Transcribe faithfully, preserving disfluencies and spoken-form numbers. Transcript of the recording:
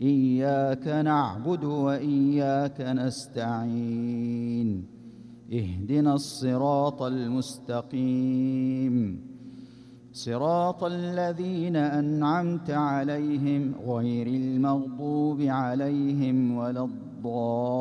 إياك نعبد وإياك نستعين اهدنا الصراط المستقيم صراط الذين أنعمت عليهم غير المغضوب عليهم ولا الضالين